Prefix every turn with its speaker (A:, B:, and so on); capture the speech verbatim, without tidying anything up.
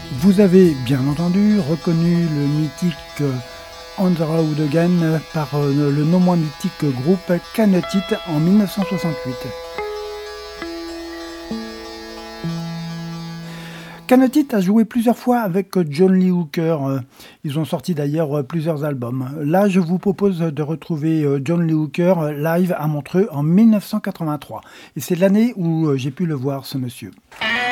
A: Vous avez bien entendu reconnu le mythique On the Road Again par le non moins mythique groupe Can It en mille neuf cent soixante-huit. Can It a joué plusieurs fois avec John Lee Hooker. Ils ont sorti d'ailleurs plusieurs albums. Là, je vous propose de retrouver John Lee Hooker live à Montreux en mille neuf cent quatre-vingt-trois. Et c'est l'année où j'ai pu le voir, ce monsieur.